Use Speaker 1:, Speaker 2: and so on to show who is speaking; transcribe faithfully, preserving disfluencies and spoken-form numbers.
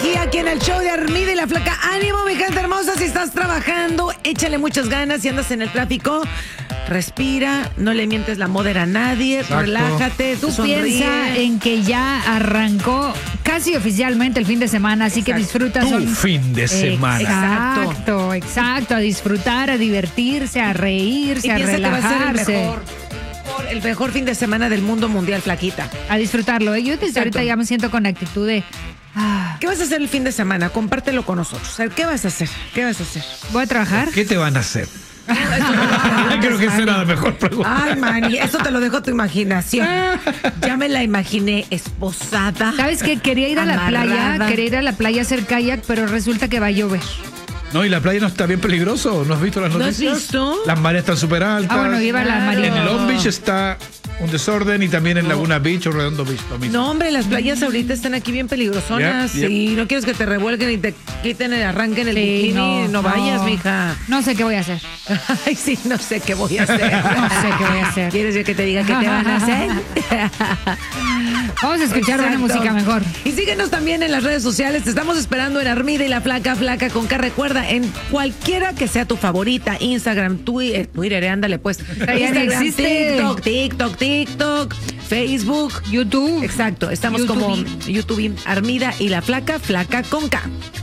Speaker 1: energía aquí en el show de Armida y la Flaca. Ánimo, mi gente hermosa, si estás trabajando, échale muchas ganas. Si andas en el tráfico, respira, no le mientes la modera a nadie,
Speaker 2: Exacto.
Speaker 1: relájate,
Speaker 3: Tú
Speaker 1: sonríe.
Speaker 3: piensa en que ya arrancó casi oficialmente el fin de semana, así
Speaker 1: Exacto.
Speaker 3: que disfruta.
Speaker 2: Tu
Speaker 3: son-
Speaker 2: fin de semana.
Speaker 1: Exacto.
Speaker 3: Exacto, exacto, a disfrutar, a divertirse, a reírse,
Speaker 1: Y
Speaker 3: a
Speaker 1: piensa que va a ser el
Speaker 3: relajarse,
Speaker 1: mejor, mejor- el mejor fin de semana del mundo mundial, Flaquita.
Speaker 3: a disfrutarlo. Yo desde
Speaker 1: Exacto.
Speaker 3: ahorita ya me siento con actitud de, ah,
Speaker 1: ¿Qué vas a hacer el fin de semana? Compártelo con nosotros. O sea, ¿qué vas a hacer? ¿Qué vas a hacer?
Speaker 3: voy a trabajar.
Speaker 2: ¿Qué te van a hacer? Creo que esa era la mejor pregunta.
Speaker 1: Ay, Manny, eso te lo dejo a tu imaginación. Ya me la imaginé esposada.
Speaker 3: ¿Sabes qué? Quería ir a la playa,
Speaker 1: amarrada.
Speaker 3: quería ir a la playa a hacer kayak, pero resulta que va a llover.
Speaker 2: No, y la playa no está bien peligroso. ¿No has visto las
Speaker 1: ¿No has
Speaker 2: noticias?
Speaker 1: visto?
Speaker 2: Las mareas están súper altas.
Speaker 3: Ah, bueno, iba la
Speaker 1: Claro.
Speaker 3: marina.
Speaker 2: En el Long Beach está un desorden y también en Laguna Beach o Redondo Beach lo mismo.
Speaker 1: No, hombre, las playas ahorita están aquí bien peligrosonas.
Speaker 2: Yep, yep.
Speaker 1: Y no quieres que te revuelquen y te quiten el arranquen el bikini. No,
Speaker 3: no,
Speaker 1: vayas,
Speaker 3: no.
Speaker 1: mija.
Speaker 3: No sé qué voy a hacer.
Speaker 1: Ay, sí, no sé qué voy a hacer.
Speaker 3: No sé qué voy a hacer.
Speaker 1: ¿Quieres que te diga qué te van a hacer?
Speaker 3: Vamos a escuchar buena
Speaker 1: Exacto.
Speaker 3: música mejor.
Speaker 1: Y síguenos también en las redes sociales. Te estamos esperando en Armida y la Flaca, Flaca con K. Recuerda, en cualquiera que sea tu favorita, Instagram, Twitter, Twitter, eh, ándale pues.
Speaker 3: Ya ni
Speaker 1: Instagram,
Speaker 3: existe.
Speaker 1: TikTok, TikTok, TikTok, Facebook.
Speaker 3: YouTube.
Speaker 1: Exacto, estamos
Speaker 3: YouTube.
Speaker 1: como YouTube, Armida y la Flaca, Flaca con K.